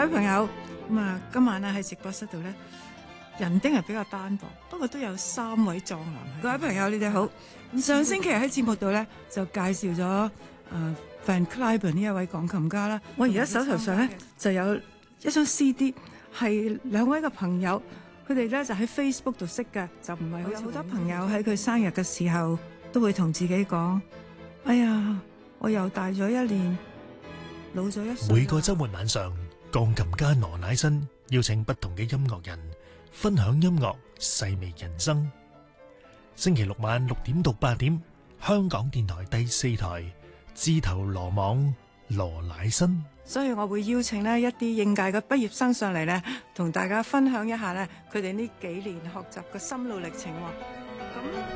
位朋友，今晚咧喺直播室度咧，人丁係比較單薄，不過都有3位壯男。各位朋友，你哋好。上星期喺節目度咧就介紹咗Van Cliburn 呢一位鋼琴家啦。我而家手頭上咧就有一張 CD， 係2位嘅朋友，佢哋咧就喺 Facebook 度識嘅，就唔係好多朋友喺佢生日嘅時候都會同自己講：哎呀，我又大咗1年，老咗1歲。 每個週末晚上，鋼琴家羅乃新邀請不同嘅音樂人分享音樂，細味人生。星期六晚6點到8點，香港電台第4台，自投羅網羅乃新。 所以我會邀請呢一啲應屆嘅畢業生上嚟呢，同大家分享一下呢佢哋呢幾年學習嘅心路歷程。咁